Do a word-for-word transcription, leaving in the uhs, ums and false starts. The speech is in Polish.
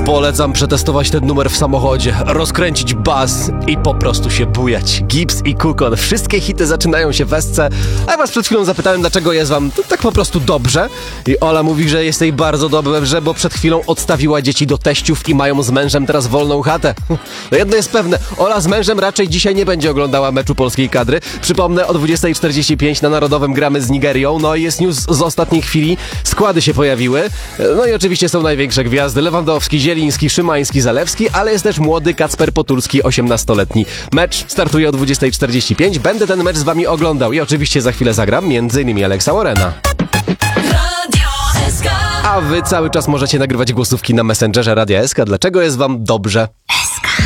Polecam przetestować ten numer w samochodzie, rozkręcić bas i po prostu się bujać. Gibbs i Kukon, wszystkie hity zaczynają się w esce, a ja was przed chwilą zapytałem, dlaczego jest wam to tak po prostu dobrze. I Ola mówi, że jest jej bardzo dobrze, bo przed chwilą odstawiła dzieci do teściów i mają z mężem teraz wolną chatę. No jedno jest pewne, Ola z mężem raczej dzisiaj nie będzie oglądała meczu polskiej kadry. Przypomnę, o dwudziestej czterdzieści pięć na Narodowym gramy z Nigerią, no i jest news z ostatniej chwili, składy się pojawiły, no i oczywiście są największe gwiazdy, Lewandowski, Zieliński, Szymański, Zalewski, ale jest też młody Kacper Potulski, osiemnastoletni. Mecz startuje o dwudziestej czterdzieści pięć, będę ten mecz z wami oglądał i oczywiście za chwilę zagram między innymi Alexa Warrena. A wy cały czas możecie nagrywać głosówki na Messengerze Radia S K. Dlaczego jest wam dobrze?